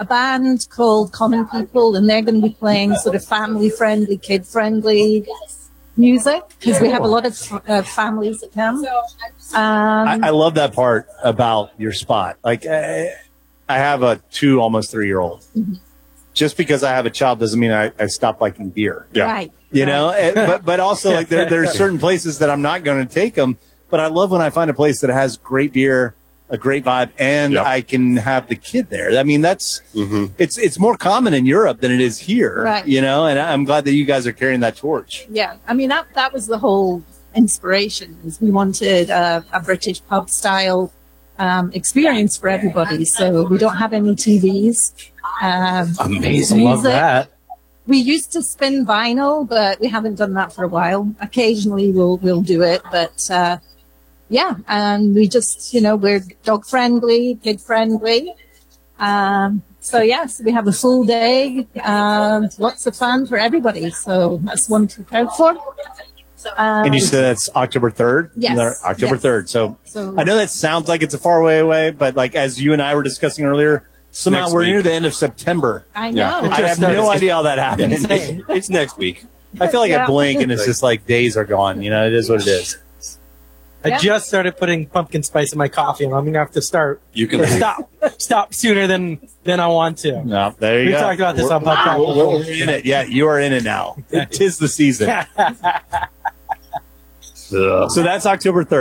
a band called Common People, and they're going to be playing sort of family-friendly, kid-friendly music because we have a lot of families that come. I love that part about your spot. Like, I have a almost 3-year-old. Mm-hmm. Just because I have a child doesn't mean I stop liking beer. Yeah. Right. You know, but also like there are certain places that I'm not going to take them. But I love when I find a place that has great beer, a great vibe, and I can have the kid there. I mean, that's it's more common in Europe than it is here. Right. You know, and I'm glad that you guys are carrying that torch. Yeah. I mean, that was the whole inspiration. Is we wanted a British pub style experience for everybody. So we don't have any TVs. Amazing. Love that. We used to spin vinyl, but we haven't done that for a while. Occasionally we'll do it, but yeah, and we just, we're dog friendly, kid friendly. So yes, we have a full day, lots of fun for everybody. So that's one to look out for. And you said that's October 3rd? Yes. October 3rd. So So- I know that sounds like it's a far way away, but like as you and I were discussing earlier, somehow Next we're week. near the end of September. I know. I have no idea how that happened. It's next week. I feel like I Yeah. blink and it's just like days are gone. You know, it is what it is. I just started putting pumpkin spice in my coffee, and I'm gonna have to start. You can Stop sooner than I want to. No, there you We go. talked about this on podcast. We're in it. Yeah, you are in it now. It is the season. So that's October 3rd.